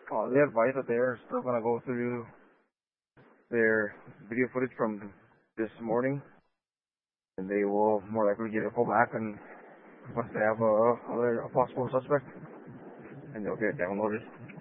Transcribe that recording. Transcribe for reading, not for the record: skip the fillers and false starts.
They advise that they're still gonna go through their video footage from this morning, and they will more likely give a call back and once they have a possible suspect, and they'll get it downloaded.